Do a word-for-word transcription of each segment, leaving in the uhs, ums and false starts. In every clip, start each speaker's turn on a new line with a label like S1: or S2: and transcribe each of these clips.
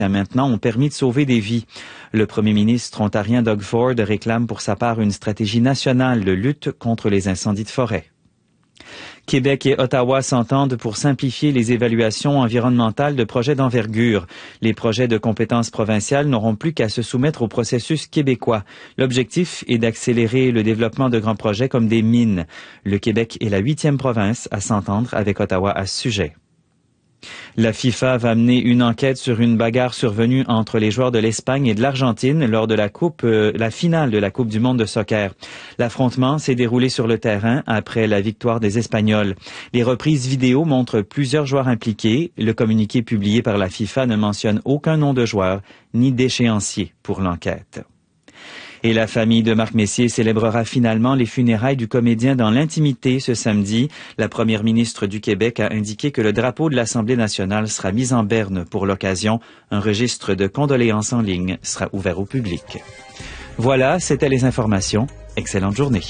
S1: maintenant ont permis de sauver des vies. Le premier ministre ontarien Doug Ford réclame pour sa part une stratégie nationale de lutte contre les incendies de forêt. Québec et Ottawa s'entendent pour simplifier les évaluations environnementales de projets d'envergure. Les projets de compétences provinciales n'auront plus qu'à se soumettre au processus québécois. L'objectif est d'accélérer le développement de grands projets comme des mines. Le Québec est la huitième province à s'entendre avec Ottawa à ce sujet. La FIFA va mener une enquête sur une bagarre survenue entre les joueurs de l'Espagne et de l'Argentine lors de la coupe, euh, la finale de la Coupe du monde de soccer. L'affrontement s'est déroulé sur le terrain après la victoire des Espagnols. Les reprises vidéo montrent plusieurs joueurs impliqués. Le communiqué publié par la FIFA ne mentionne aucun nom de joueur ni d'échéancier pour l'enquête. Et la famille de Marc Messier célébrera finalement les funérailles du comédien dans l'intimité ce samedi. La première ministre du Québec a indiqué que le drapeau de l'Assemblée nationale sera mis en berne pour l'occasion. Un registre de condoléances en ligne sera ouvert au public. Voilà, c'était les informations. Excellente journée.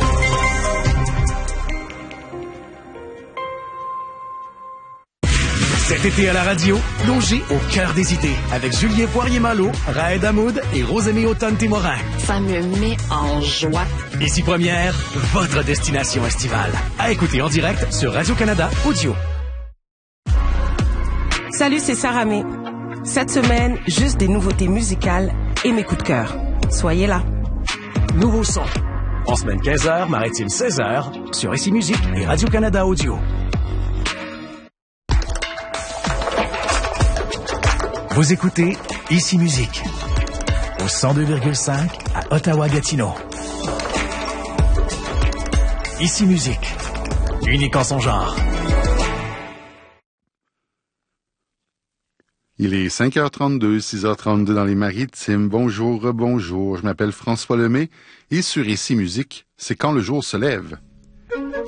S2: Cet été à la radio, plongez au cœur des idées avec Julien Poirier-Malo, Raed Hamoud et Rosémie Autonne-Témorin.
S3: Ça me met en joie.
S2: Ici Première, votre destination estivale. À écouter en direct sur Radio-Canada Audio.
S4: Salut, c'est Sarah May. Cette semaine, juste des nouveautés musicales et mes coups de cœur. Soyez là.
S2: Nouveau son. En semaine quinze heures, maritime seize heures, sur Ici Musique et Radio-Canada Audio. Vous écoutez Ici Musique au cent deux virgule cinq à Ottawa-Gatineau. Ici Musique, unique en son genre.
S5: Il est cinq heures trente-deux, six heures trente-deux dans les Maritimes. Bonjour, bonjour. Je m'appelle François Lemay et sur Ici Musique, c'est quand le jour se lève.